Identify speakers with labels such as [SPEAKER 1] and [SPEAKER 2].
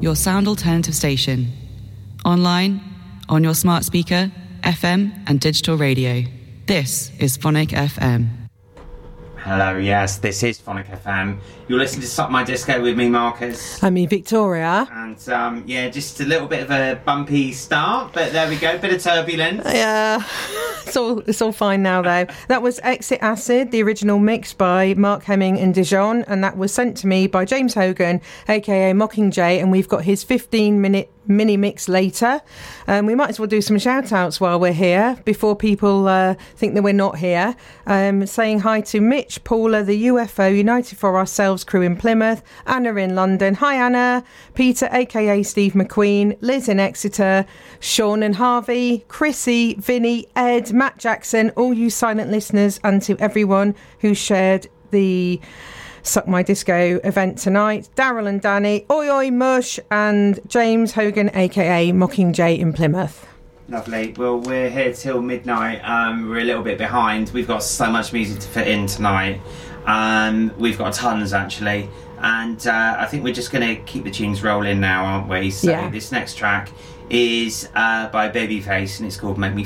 [SPEAKER 1] your sound alternative station. Online, on your smart speaker, FM and digital radio. This is Phonic FM.
[SPEAKER 2] Hello, yes, this is Phonic FM. You're listening to Suck My Disco with me, Marcus.
[SPEAKER 3] I'm me, Victoria.
[SPEAKER 2] And, just a little bit of a bumpy start, but there we go, bit of turbulence.
[SPEAKER 3] Yeah, it's all fine now, though. That was Exit Acid, the original mix by Mark Hemming and Dijon, and that was sent to me by James Hogan, a.k.a. Mockingjay, and we've got his 15-minute mini mix later. We might as well do some shout outs while we're here before people think that we're not here. Saying hi to Mitch, Paula, the UFO United for Ourselves crew in Plymouth, Anna in London. Hi Anna. Peter, aka Steve McQueen, Liz in Exeter, Sean and Harvey, Chrissy, Vinny, Ed, Matt Jackson, all you silent listeners, and to everyone who shared the Suck My Disco event tonight. Daryl and Danny, Oi Oi Mush, and James Hogan, aka Mockingjay in Plymouth.
[SPEAKER 2] Lovely. Well, we're here till midnight. We're a little bit behind. We've got so much music to fit in tonight. We've got tons, actually. And I think we're just going to keep the tunes rolling now, aren't we? So This next track is by Babyface, and it's called Make Me